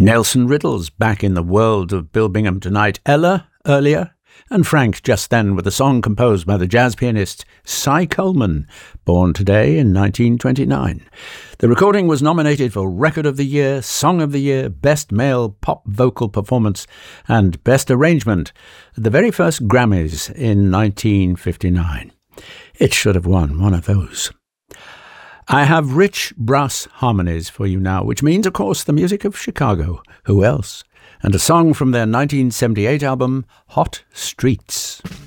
Nelson Riddle's back in the world of Bill Bingham tonight. Ella earlier, and Frank just then with a song composed by the jazz pianist Cy Coleman, born today in 1929. The recording was nominated for Record of the Year, Song of the Year, Best Male Pop Vocal Performance, and Best Arrangement at the very first Grammys in 1959. It should have won one of those. I have rich brass harmonies for you now, which means, of course, the music of Chicago. Who else? And a song from their 1978 album, Hot Streets.